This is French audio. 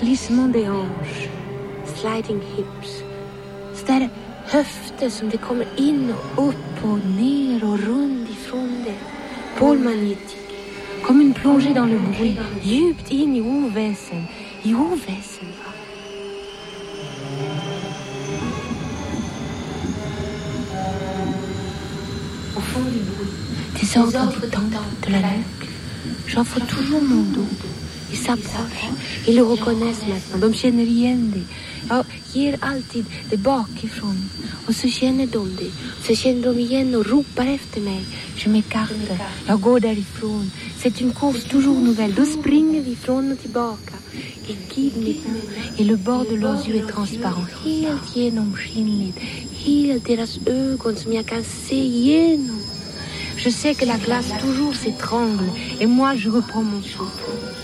plissement des hanches, sliding hips. Så där höfter som det kommer in och upp och ner och runt ifrån det. Pôle magnétique. Comme une plongée dans le bruit, djupt in i oväsen. I oväsen, va? Au fond du bruit, des ordres du temple, de la nuque. J'offre toujours mon dos. Ils s'approchent, ils le reconnaissent maintenant. De känner igen det. Jag ger alltid det bakifrån. Och så känner de det. Så känner de igen och ropar efter mig. Je m'écarte. Jag går därifrån. C'est une course toujours nouvelle. Då springer vi från och tillbaka. Ils guident mes pas. Et le bord de leurs yeux est transparent. Helt genomskinligt. Helt deras ögon som jag kan se igenom. Je sais que la glace toujours s'étrangle. Et moi, je reprends mon souffle.